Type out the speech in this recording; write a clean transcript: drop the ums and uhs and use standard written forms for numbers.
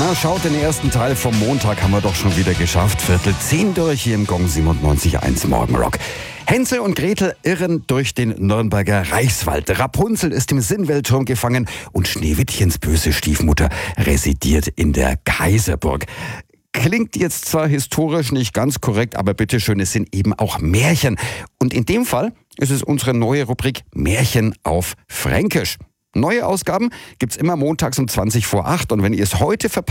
Na, schaut, den ersten Teil vom Montag haben wir doch schon wieder geschafft. 9:45 durch hier im Gong 97.1 Morgenrock. Hänsel und Gretel irren durch den Nürnberger Reichswald. Rapunzel ist im Sinnweltturm gefangen und Schneewittchens böse Stiefmutter residiert in der Kaiserburg. Klingt jetzt zwar historisch nicht ganz korrekt, aber bitteschön, es sind eben auch Märchen. Und in dem Fall ist es unsere neue Rubrik Märchen auf Fränkisch. Neue Ausgaben gibt's immer montags um 7:20 und wenn ihr es heute verpasst,